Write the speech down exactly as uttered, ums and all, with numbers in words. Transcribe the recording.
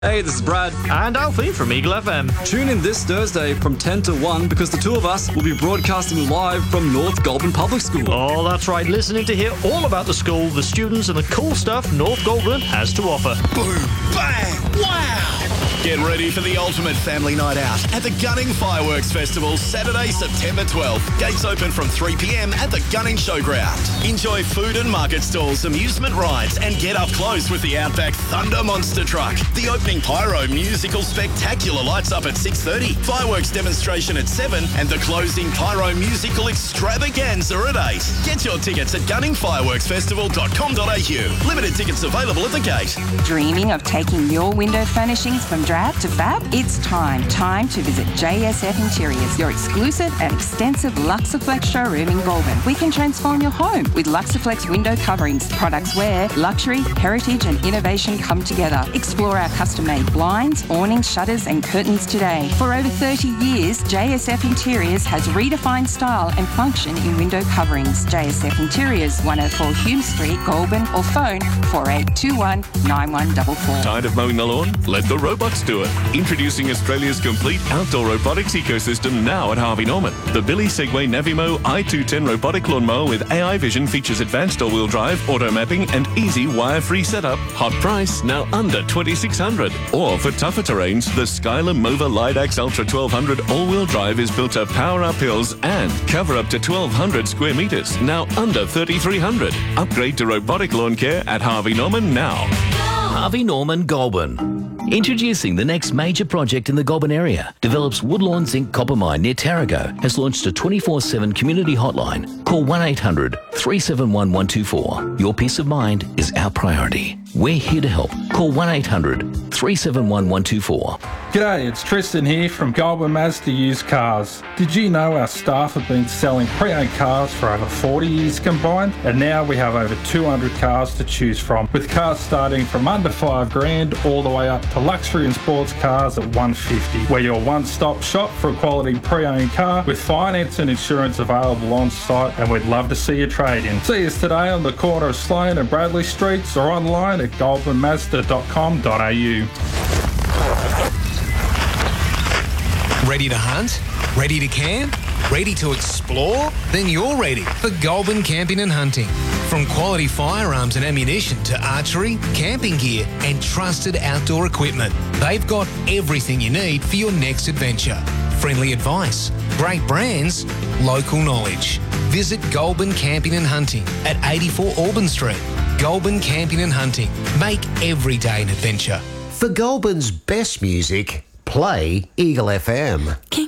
Hey, this is Brad. And Alfie from Eagle F M. Tune in this Thursday from ten to one because the two of us will be broadcasting live from North Goulburn Public School. Oh, that's right. Listening to hear all about the school, the students and the cool stuff North Goulburn has to offer. Boom, bang, wow! Get ready for the ultimate family night out at the Gunning Fireworks Festival, Saturday, September twelfth. Gates open from three p m at the Gunning Showground. Enjoy food and market stalls, amusement rides, and get up close with the Outback Thunder Monster Truck. The opening pyro musical spectacular lights up at six thirty, fireworks demonstration at seven, and the closing pyro musical extravaganza at eight. Get your tickets at gunning fireworks festival dot com dot a u. Limited tickets available at the gate. Dreaming of taking your window furnishings from drab to fab? It's time. Time to visit J S F Interiors, your exclusive and extensive Luxaflex showroom in Goulburn. We can transform your home with Luxaflex window coverings, products where luxury, heritage and innovation come together. Explore our custom-made blinds, awnings, shutters and curtains today. For over thirty years, J S F Interiors has redefined style and function in window coverings. J S F Interiors, one oh four Hume Street, Goulburn, or phone four eight two one, nine one four four. Tired of mowing the lawn? Let the robots do it. Introducing Australia's complete outdoor robotics ecosystem now at Harvey Norman. The Billy Segway Navimo i two ten robotic lawnmower with A I vision features advanced all-wheel drive, auto mapping and easy wire-free setup. Hot price, now under twenty-six hundred dollars. Or for tougher terrains, the Skyler Mova Lidax Ultra twelve hundred all-wheel drive is built to power up hills and cover up to twelve hundred square metres, now under thirty-three hundred dollars. Upgrade to robotic lawn care at Harvey Norman now. Harvey Norman Goulburn. Introducing the next major project in the Goulburn area. Develops Woodlawn Zinc Copper Mine near Tarago has launched a twenty-four seven community hotline. Call one eight hundred, three seven one, one two four. Your peace of mind is our priority. We're here to help. Call one eight hundred, three seven one, one two four. G'day, it's Tristan here from Goulburn Mazda Used Cars. Did you know our staff have been selling pre-owned cars for over forty years combined? And now we have over two hundred cars to choose from, with cars starting from under five grand all the way up to luxury and sports cars at one fifty. We're your one-stop shop for a quality pre-owned car with finance and insurance available on site, and we'd love to see you trade in. See us today on the corner of Sloane and Bradley Streets or online at goulburn mazda dot com dot a u. Ready to hunt? Ready to camp? Ready to explore? Then you're ready for Goulburn Camping and Hunting. From quality firearms and ammunition to archery, camping gear and trusted outdoor equipment, they've got everything you need for your next adventure. Friendly advice, great brands, local knowledge. Visit Goulburn Camping and Hunting at eighty-four Auburn Street. Goulburn Camping and Hunting. Make every day an adventure. For Goulburn's best music, play Eagle F M.